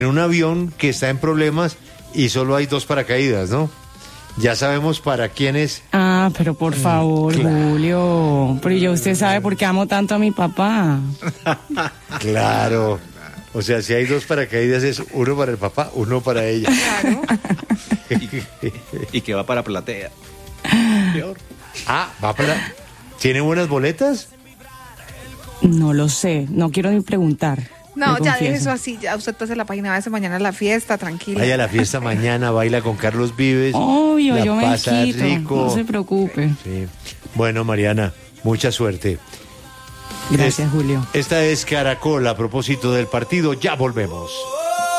en un avión que está en problemas y solo hay 2 paracaídas, ¿no? Ya sabemos para quién es. Ah, pero por favor, claro. Julio. Pero ya usted sabe por qué amo tanto a mi papá. Claro. O sea, si hay 2 paracaídas es uno para el papá, uno para ella. Claro. Y que va para platea. Peor. Va para... ¿Tiene buenas boletas? No lo sé, no quiero ni preguntar. No, le ya confieso. deje eso así. Ya usted hace la página, váyase mañana a la fiesta, tranquila. Vaya a la fiesta mañana, baila con Carlos Vives. Obvio, la yo me pasa quito, rico. no se preocupe. Sí. Bueno, Mariana, mucha suerte. Gracias, Julio. Esta es Caracol a propósito del partido. Ya volvemos.